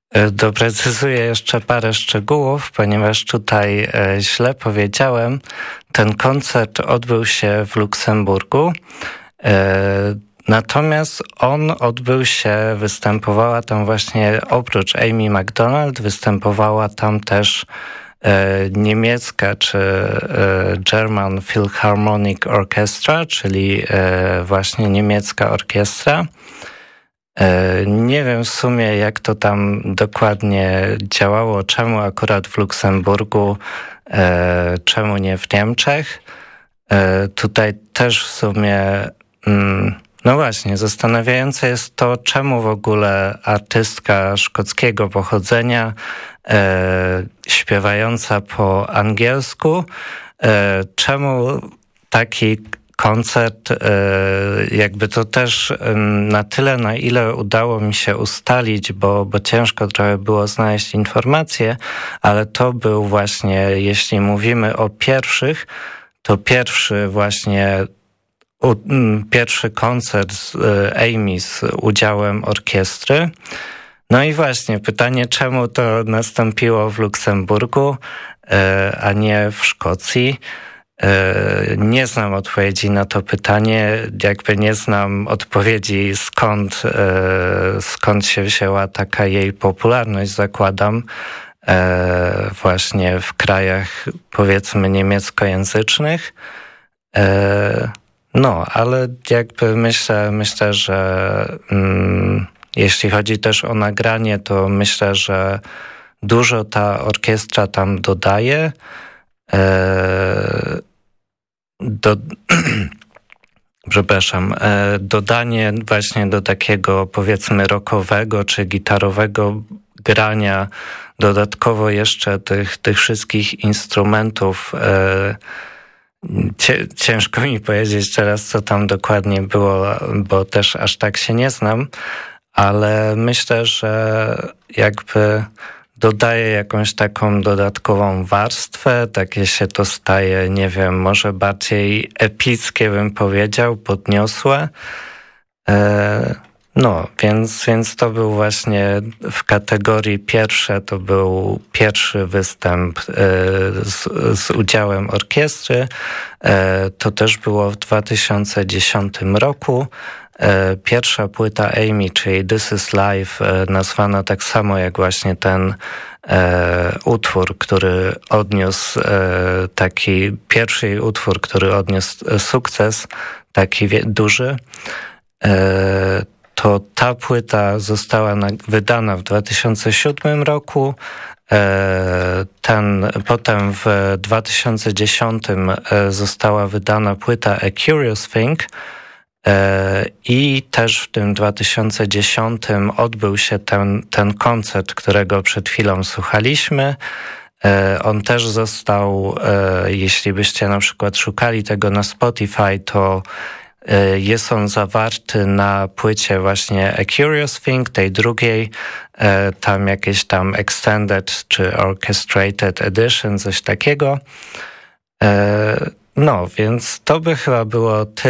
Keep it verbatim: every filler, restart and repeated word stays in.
Doprecyzuję jeszcze parę szczegółów, ponieważ tutaj źle powiedziałem. Ten koncert odbył się w Luksemburgu, natomiast on odbył się, występowała tam właśnie oprócz Amy Macdonald, występowała tam też niemiecka czy German Philharmonic Orchestra, czyli właśnie niemiecka orkiestra. Nie wiem w sumie, jak to tam dokładnie działało, czemu akurat w Luksemburgu, czemu nie w Niemczech. Tutaj też w sumie, no właśnie, zastanawiające jest to, czemu w ogóle artystka szkockiego pochodzenia, śpiewająca po angielsku, czemu taki koncert, jakby to też na tyle, na ile udało mi się ustalić, bo, bo ciężko trochę było znaleźć informacje, ale to był właśnie, jeśli mówimy o pierwszych, to pierwszy właśnie, u, pierwszy koncert z Amy z udziałem orkiestry. No i właśnie pytanie, czemu to nastąpiło w Luksemburgu, a nie w Szkocji? Nie znam odpowiedzi na to pytanie, jakby nie znam odpowiedzi skąd, skąd się wzięła taka jej popularność, zakładam, właśnie w krajach powiedzmy niemieckojęzycznych. No, ale jakby myślę, myślę, że mm, jeśli chodzi też o nagranie, to myślę, że dużo ta orkiestra tam dodaje. Do, przepraszam, dodanie właśnie do takiego powiedzmy rockowego czy gitarowego grania, dodatkowo jeszcze tych, tych wszystkich instrumentów. Ciężko mi powiedzieć teraz, co tam dokładnie było, bo też aż tak się nie znam, ale myślę, że jakby dodaje jakąś taką dodatkową warstwę, takie się to staje, nie wiem, może bardziej epickie bym powiedział, podniosłe. No, więc, więc to był właśnie w kategorii pierwsze, to był pierwszy występ z, z udziałem orkiestry. To też było w dwa tysiące dziesiątym roku. Pierwsza płyta Amy, czyli This Is Life, nazwana tak samo jak właśnie ten e, utwór, który odniósł e, taki pierwszy utwór, który odniósł sukces, taki wie, duży. E, to ta płyta została na, wydana w dwa tysiące siódmym roku. E, ten, potem w dwa tysiące dziesiątym została wydana płyta A Curious Thing. I też w tym dwa tysiące dziesiątym odbył się ten, ten koncert, którego przed chwilą słuchaliśmy. On też został, jeśli byście na przykład szukali tego na Spotify, to jest on zawarty na płycie właśnie A Curious Thing, tej drugiej, tam jakieś tam Extended czy Orchestrated Edition, coś takiego. No, więc to by chyba było tyle.